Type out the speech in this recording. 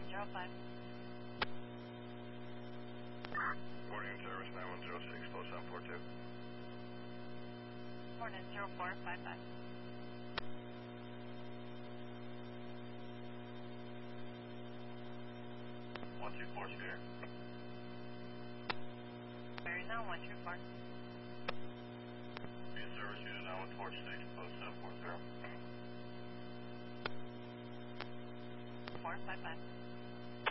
9105. Morning service 9106, close 742. Morning 0455. 124 Spear. Very now 124.